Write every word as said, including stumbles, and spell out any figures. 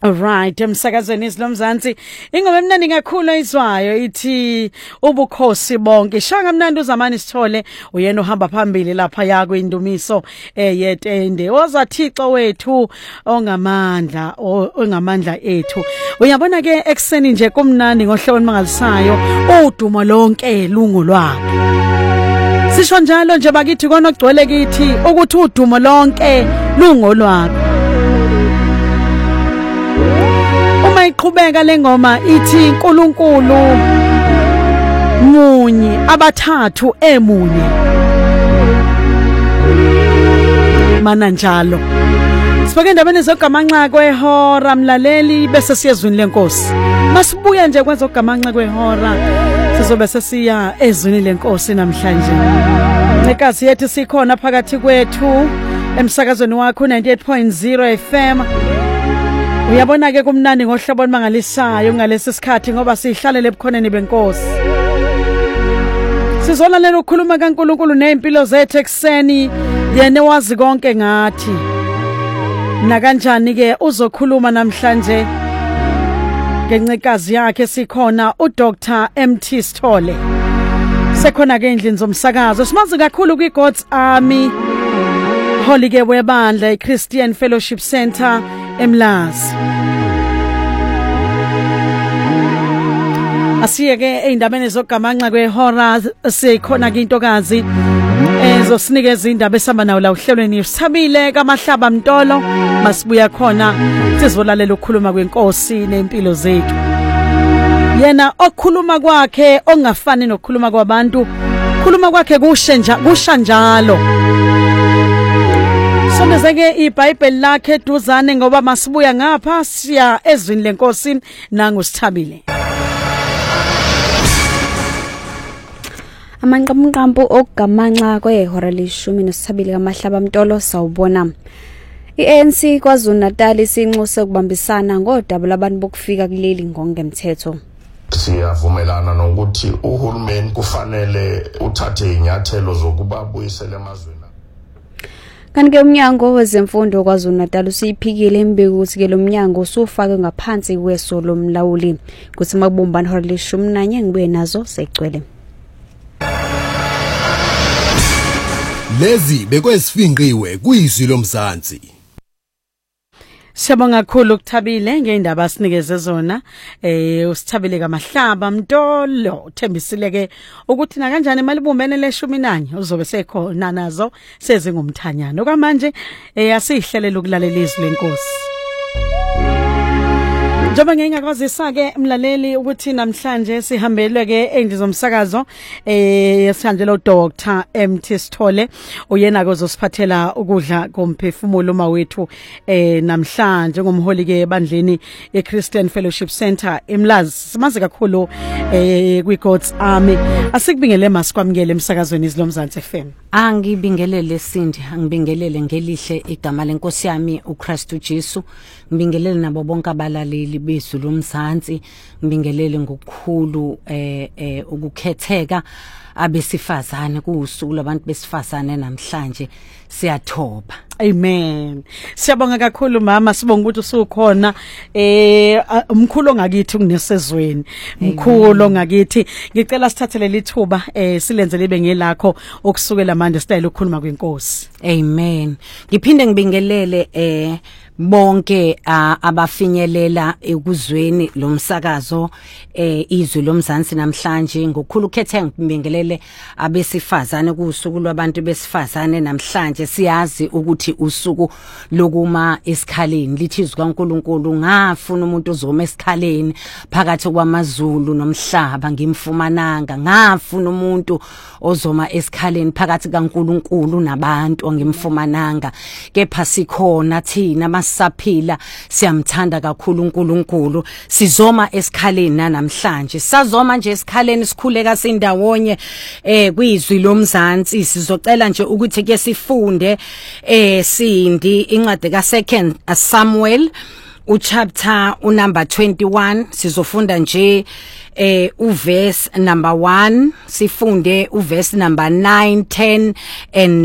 Alright, emsakazweni isilomzansi ingoma emnandi kakhulu izwayo ithi ubukhosi bonke shaka mnandi uzamani sithole uyena ohamba phambili lapha yakwe indumiso eyetende ozathixo wethu ongamandla ongamandla ethu uyabona ke ekseni nje kumnandi ngohlelo mangalisayo udumo lonke lungu lwakhe sisho njalo nje bakithi kona ogcwele kithi ukuthi udumo lonke lungu lwakhe uma iqhubeka lengoma ithi uNkulunkulu munye abathathu emunye mana njalo sibeke ndabeni zogamanxa kwehora mlaleli bese siyezwini lenkosi masibuye nje kwenza ugamanxa kwehora sizobe sesiya ezwini lenkosi namhlanje nekazi yethu sikhona phakathi kwethu emsakazweni wakho ninety-eight point zero F M. Uyabona ke kumnandi ngohlebo olumangalisayo ngalesi sikhathi ngoba sihlalele ebukhoneni benkosi. Sizolalela ukukhuluma kaNkulunkulu nezimpilo zethu ekseni yena wazi konke ngathi. Na kanjani ke uzokhuluma namhlanje ngencekazi yakhe sikhona uDoctor M T Sithole. Sekhona ke endlini zomsakazo simazi kakhulu kwiGod's Army Holy ke webandla iChristian Fellowship Center eMlazi. Asiyeke eindabeni zogamanxa kwehora sikhona ke intokazi ezosinikeza indaba esamba nawo la uhlelweni sithabile kaMahlaba Mtolo masibuya khona sizolalela ukukhuluma kwenkosi nempilo zethu. Yena okhuluma kwakhe ongafani nokukhuluma kwabantu khuluma kwakhe kushe nja kusha njalo. Sonezeke iBhayibheli lakhe duzane ngoba masibuya ngapha siya ezwini lenkosi nangu sithabile. Amanqamqampu okugamanxa kwehora leshumi nesithabile kaMahlaba Mtolo sawubona. I-A N C kwaZulu Natal isinxuse ukubambisana ngodaba labantu bokufika kuleli ngongemthetho. Siyavumelana nokuthi uhulumeni kufanele uthathe inyathelo zokuba buyisele emazweni. Kanike umnyango wezemfundo kwaZulu Natal usiphikile imbiko ukuthi ke lo mnyango usufake ngaphansi kweso lomlawuli kuthi makubumbana hora leshumi nanye ngibuye nazo segcwele. Lezi bekwesifinqiwe kuyizwi lomzansi. Siyabonga kakhulu ukuthabile ngeindaba sinikeze zona eh usithabile kaMahlaba Mtolo thembisile ke ukuthi na kanjani malibumbene leshumi nanye uzobe sekhona nazo sezingumthanyana okwamanje eh asihlelele ukulalela izwi lenkosi. Njoba ngingakwazisa ke mlaleli ukuthi namhlanje sihambelwe ke endizomsakazo eh sihanjela uDoctor M T Sithole uyena kozosiphathela ukudla komphefumulo mawethu eh namhlanje ngomholi ke ebandleni eChristian Fellowship Center eMlazi simazi kakhulu eh kwiGod's Army asikubingele masikwamukele emsakazweni izilomzansi F M. Angibingelele Sindi angibingelele ngelihle igama lenkosi yami uChristu Jesu ngibingelele nabo bonke abalaleli bezwi lomzansi ngibingelele ngokukhulu eh eh ukukhetheka abesifazane kuusuku labantu besifazane namhlanje siyathoba. Amen. Siyabonga kakhulu mama sibonga ukuthi usukhona eh umkhulu ongakithi kunesezweni umkhulu ongakithi ngicela sithathele lithuba eh silenze libe ngelakho okusukela manje style ukukhuluma kwenkosi. Amen. Ngiphinde ngibingelele eh bonke abafinyelela ekuzweni lomsakazo eh izwi lomzansi namhlanje ngokukhulu ukhethe ngibingelele abesifazane kusuku lwabantu besifazane namhlanje siyazi ukuthi usuku lokuma esikhaleni lithizwe kaNkulunkulu ngafuna umuntu ozoma esikhaleni phakathi kwamaZulu nomhlaba ngimfumananga ngafuna umuntu ozoma esikhaleni phakathi kaNkulunkulu nabantu ngimfumananga kepha sikhona thina saphila siyamthanda kakhulu uNkulunkulu sizoma esikhaleni namhlanje sazoma nje esikhaleni sikhuleka sindawonye eh kwizwi lomzansi sizocela nje ukuthi ke sifunde eh Sindi incwadi ka Second Samuel uchapter unumber twenty-one sizofunda nje eh uverse number one sifunde uverse number nine ten and